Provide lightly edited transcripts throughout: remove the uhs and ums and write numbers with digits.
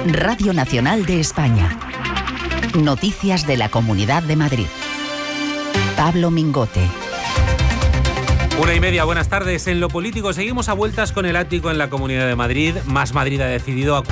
Radio Nacional de España. Noticias de la Comunidad de Madrid. Pablo Mingote. 1:30, buenas tardes. En lo político seguimos a vueltas con el ático en la Comunidad de Madrid. Más Madrid ha decidido...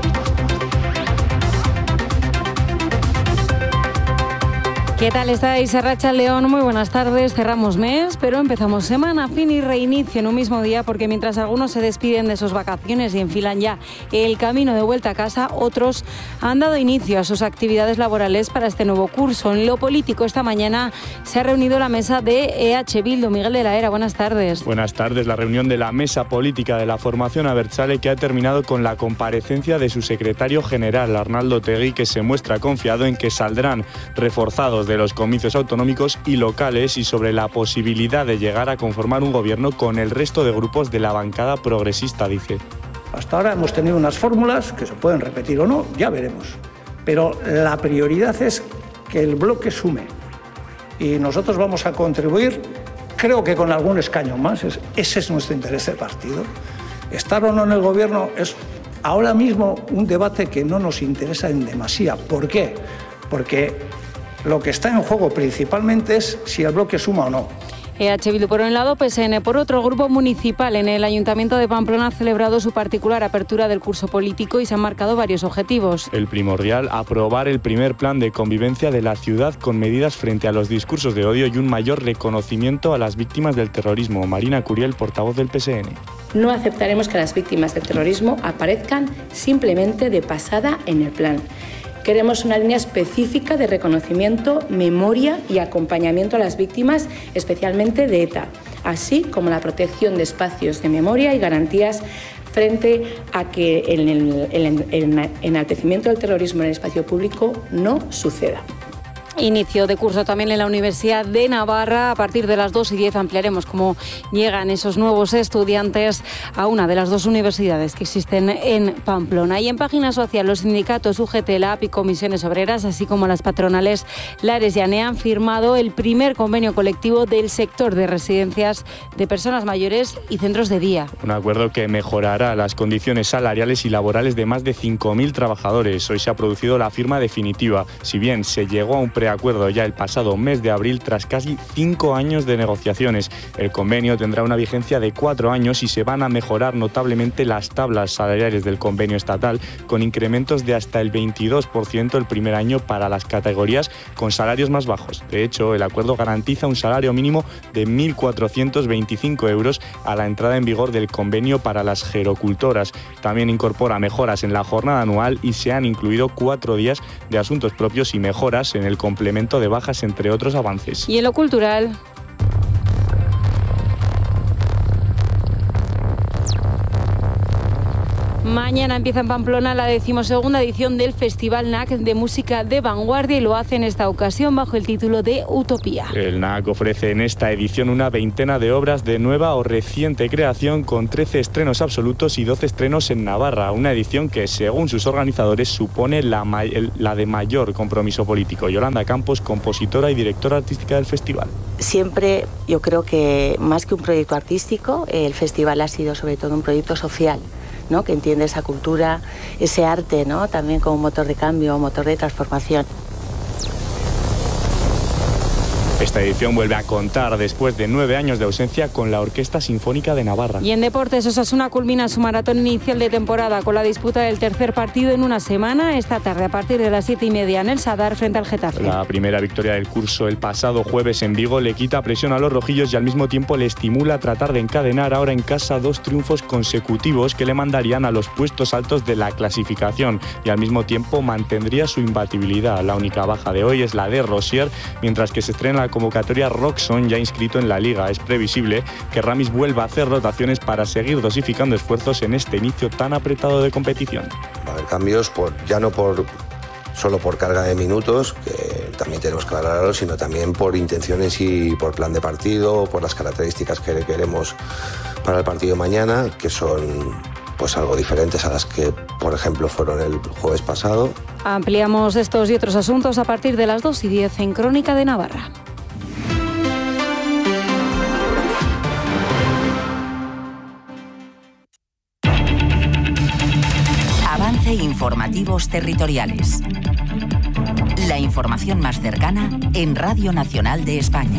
¿Qué tal estáis? Arratsaldeon, muy buenas tardes. Cerramos mes, pero empezamos semana, fin y reinicio en un mismo día, porque mientras algunos se despiden de sus vacaciones y enfilan ya el camino de vuelta a casa, otros han dado inicio a sus actividades laborales para este nuevo curso. En lo político, esta mañana se ha reunido la mesa de EH Bildu. Miguel de la Era, buenas tardes. Buenas tardes. La reunión de la mesa política de la formación abertzale, que ha terminado con la comparecencia de su secretario general, Arnaldo Otegi, que se muestra confiado en que saldrán reforzados de los comicios autonómicos y locales y sobre la posibilidad de llegar a conformar un gobierno con el resto de grupos de la bancada progresista, dice. Hasta ahora hemos tenido unas fórmulas que se pueden repetir o no, ya veremos. Pero la prioridad es que el bloque sume. Y nosotros vamos a contribuir, creo que con algún escaño más. Ese es nuestro interés de partido. Estar o no en el gobierno es ahora mismo un debate que no nos interesa en demasía. ¿Por qué? Porque lo que está en juego principalmente es si el bloque suma o no. EH Bildu por un lado, PSN por otro. El grupo municipal en el Ayuntamiento de Pamplona ha celebrado su particular apertura del curso político y se han marcado varios objetivos. El primordial, aprobar el primer plan de convivencia de la ciudad con medidas frente a los discursos de odio y un mayor reconocimiento a las víctimas del terrorismo. Marina Curiel, portavoz del PSN. No aceptaremos que las víctimas del terrorismo aparezcan simplemente de pasada en el plan. Queremos una línea específica de reconocimiento, memoria y acompañamiento a las víctimas, especialmente de ETA, así como la protección de espacios de memoria y garantías frente a que el enaltecimiento del terrorismo en el espacio público no suceda. Inicio de curso también en la Universidad de Navarra. A partir de las 2:10 ampliaremos cómo llegan esos nuevos estudiantes a una de las dos universidades que existen en Pamplona. Y en página social, los sindicatos UGT, la AP y Comisiones Obreras, así como las patronales Lares y ANE, han firmado el primer convenio colectivo del sector de residencias de personas mayores y centros de día. Un acuerdo que mejorará las condiciones salariales y laborales de más de 5.000 trabajadores. Hoy se ha producido la firma definitiva. Si bien se llegó a un preacuerdo ya el pasado mes de abril, tras casi 5 años de negociaciones. El convenio tendrá una vigencia de 4 años y se van a mejorar notablemente las tablas salariales del convenio estatal, con incrementos de hasta el 22% el primer año para las categorías con salarios más bajos. De hecho, el acuerdo garantiza un salario mínimo de 1.425 euros a la entrada en vigor del convenio para las gerocultoras. También incorpora mejoras en la jornada anual y se han incluido 4 días de asuntos propios y mejoras en el complemento de bajas, entre otros avances. Y en lo cultural... Mañana empieza en Pamplona la 12ª edición del Festival NAC de Música de Vanguardia y lo hace en esta ocasión bajo el título de Utopía. El NAC ofrece en esta edición una veintena de obras de nueva o reciente creación, con 13 estrenos absolutos y 12 estrenos en Navarra. Una edición que, según sus organizadores, supone la de mayor compromiso político. Yolanda Campos, compositora y directora artística del festival. Siempre yo creo que más que un proyecto artístico, el festival ha sido sobre todo un proyecto social, ¿no? Que entiende esa cultura, ese arte, ¿no? También como motor de cambio, motor de transformación. Esta edición vuelve a contar, después de 9 años de ausencia, con la Orquesta Sinfónica de Navarra. Y en deportes, Osasuna culmina su maratón inicial de temporada con la disputa del tercer partido en una semana, esta tarde a partir de las 7:30 en el Sadar frente al Getafe. La primera victoria del curso el pasado jueves en Vigo le quita presión a los rojillos y al mismo tiempo le estimula a tratar de encadenar ahora en casa 2 triunfos consecutivos que le mandarían a los puestos altos de la clasificación y al mismo tiempo mantendría su imbatibilidad. La única baja de hoy es la de Rosier, mientras que se estrena la convocatoria Roxon, ya inscrito en la Liga. Es previsible que Ramis vuelva a hacer rotaciones para seguir dosificando esfuerzos en este inicio tan apretado de competición. Va a haber cambios, ya no solo por carga de minutos, que también tenemos que aclararlo, sino también por intenciones y por plan de partido, por las características que queremos para el partido de mañana, que son pues algo diferentes a las que, por ejemplo, fueron el jueves pasado. Ampliamos estos y otros asuntos a partir de las 2:10 en Crónica de Navarra. Avance informativo. Informativos territoriales. La información más cercana en Radio Nacional de España.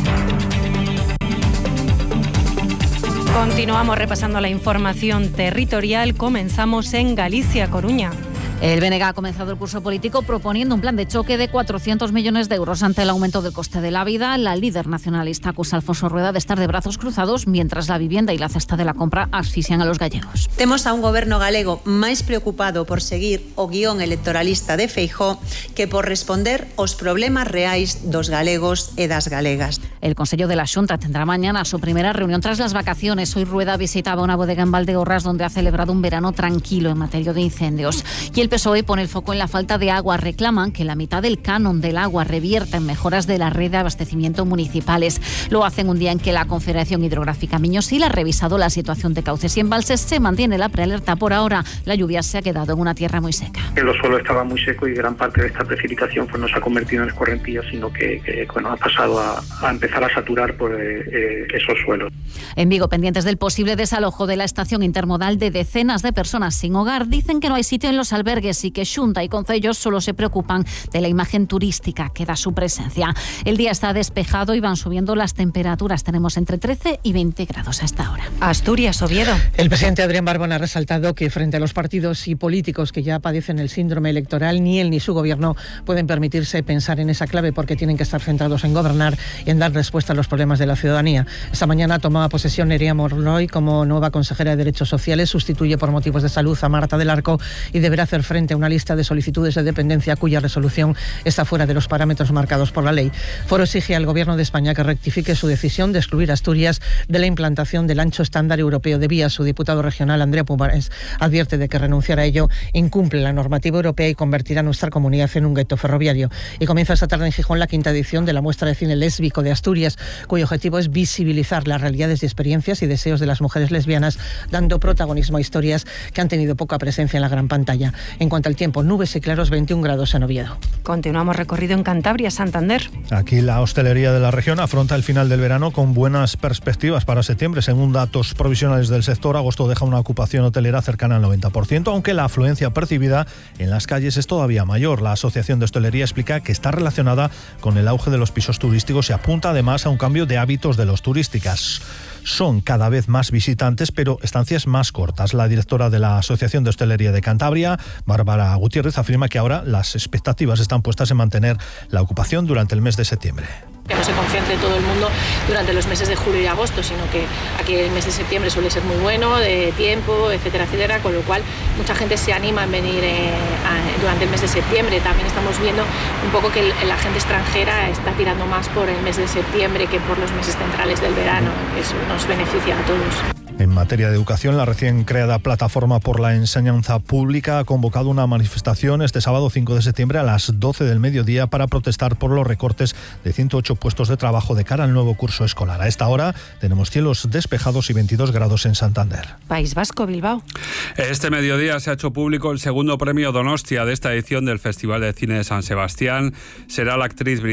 Continuamos repasando la información territorial. Comenzamos en Galicia, Coruña. El BNG ha comenzado el curso político proponiendo un plan de choque de 400 millones de euros ante el aumento del coste de la vida. La líder nacionalista acusa a Alfonso Rueda de estar de brazos cruzados mientras la vivienda y la cesta de la compra asfixian a los gallegos. Temos a un goberno galego máis preocupado por seguir o guión electoralista de Feijóo que por responder aos problemas reais dos galegos e das galegas. El Consello de la Xunta tendrá mañana su primera reunión tras las vacaciones. Hoy Rueda visitaba una bodega en Valdeorras donde ha celebrado un verano tranquilo en materia de incendios. Y el PSOE pone el foco en la falta de agua. Reclaman que la mitad del canon del agua revierta en mejoras de la red de abastecimiento municipales. Lo hacen un día en que la Confederación Hidrográfica Miñosil ha revisado la situación de cauces y embalses. Se mantiene la prealerta por ahora. La lluvia se ha quedado en una tierra muy seca. El suelo estaba muy seco y gran parte de esta precipitación no se ha convertido en escorrentías, sino que ha pasado a empezar a saturar por esos suelos. En Vigo, pendientes del posible desalojo de la estación intermodal de decenas de personas sin hogar, dicen que no hay sitio en los albergues y que Xunta y concellos solo se preocupan de la imagen turística que da su presencia. El día está despejado y van subiendo las temperaturas. Tenemos entre 13 y 20 grados a esta hora. Asturias, Oviedo. El presidente Adrián Barbón ha resaltado que frente a los partidos y políticos que ya padecen el síndrome electoral, ni él ni su gobierno pueden permitirse pensar en esa clave porque tienen que estar centrados en gobernar y en dar respuesta a los problemas de la ciudadanía. Esta mañana tomaba posesión Nerea Morloy como nueva consejera de Derechos Sociales, sustituye por motivos de salud a Marta del Arco y deberá hacer frente a una lista de solicitudes de dependencia cuya resolución está fuera de los parámetros marcados por la ley. Foro exige al Gobierno de España que rectifique su decisión de excluir a Asturias de la implantación del ancho estándar europeo de vías. Su diputado regional, Andrea Pumares, advierte de que renunciar a ello incumple la normativa europea y convertirá a nuestra comunidad en un gueto ferroviario. Y comienza esta tarde en Gijón la 5ª edición de la muestra de cine lésbico de Asturias, cuyo objetivo es visibilizar las realidades y experiencias y deseos de las mujeres lesbianas, dando protagonismo a historias que han tenido poca presencia en la gran pantalla. En cuanto al tiempo, nubes y claros, 21 grados en Oviedo. Continuamos recorrido en Cantabria, Santander. Aquí la hostelería de la región afronta el final del verano con buenas perspectivas para septiembre. Según datos provisionales del sector, agosto deja una ocupación hotelera cercana al 90%, aunque la afluencia percibida en las calles es todavía mayor. La Asociación de Hostelería explica que está relacionada con el auge de los pisos turísticos y apunta además a un cambio de hábitos de los turísticas. Son cada vez más visitantes, pero estancias más cortas. La directora de la Asociación de Hostelería de Cantabria, Bárbara Gutiérrez, afirma que ahora las expectativas están puestas en mantener la ocupación durante el mes de septiembre. Que no se concentre todo el mundo durante los meses de julio y agosto, sino que aquí el mes de septiembre suele ser muy bueno, de tiempo, etcétera, etcétera, con lo cual mucha gente se anima a venir durante el mes de septiembre. También estamos viendo un poco que la gente extranjera está tirando más por el mes de septiembre que por los meses centrales del verano. Eso nos beneficia a todos. En materia de educación, la recién creada Plataforma por la Enseñanza Pública ha convocado una manifestación este sábado 5 de septiembre a las 12 del mediodía para protestar por los recortes de 108 puestos de trabajo de cara al nuevo curso escolar. A esta hora tenemos cielos despejados y 22 grados en Santander. País Vasco, Bilbao. Este mediodía se ha hecho público el segundo premio Donostia de esta edición del Festival de Cine de San Sebastián. Será la actriz